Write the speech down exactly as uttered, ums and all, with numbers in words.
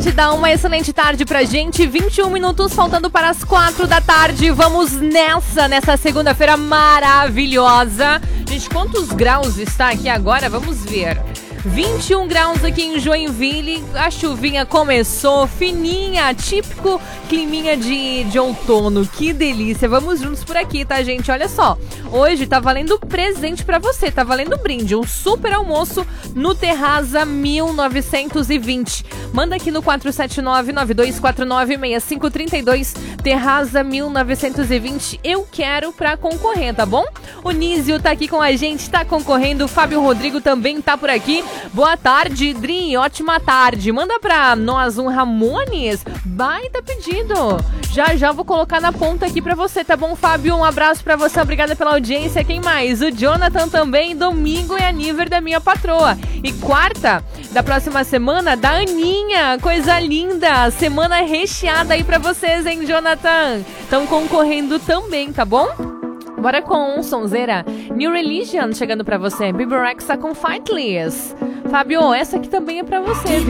gente dá uma excelente tarde pra gente. vinte e um minutos faltando para as quatro da tarde. Vamos nessa, nessa segunda-feira maravilhosa. Gente, quantos graus está aqui agora? Vamos ver. vinte e um graus aqui em Joinville, a chuvinha começou, fininha, típico climinha de, de outono, que delícia. Vamos juntos por aqui, tá, gente? Olha só, hoje tá valendo presente pra você, tá valendo brinde, um super almoço no Terraza mil novecentos e vinte. Manda aqui no quatro sete nove, nove dois quatro nove, seis cinco três dois, Terraza mil novecentos e vinte. Eu quero pra concorrer, tá bom? O Nísio tá aqui com a gente, tá concorrendo, o Fábio Rodrigo também tá por aqui. Boa tarde, Dri, ótima tarde. Manda pra nós um Ramones, baita pedido. Já já vou colocar na ponta aqui pra você, tá bom, Fábio? Um abraço pra você, obrigada pela audiência. Quem mais? O Jonathan também. Domingo é aniversário da minha patroa. E quarta da próxima semana, da Aninha. Coisa linda. Semana recheada aí pra vocês, hein, Jonathan? Estão concorrendo também, tá bom? Bora com um sonzeira. New Religion chegando pra você. Bebe Rexha com Fightless. Fábio, essa aqui também é pra você, viu?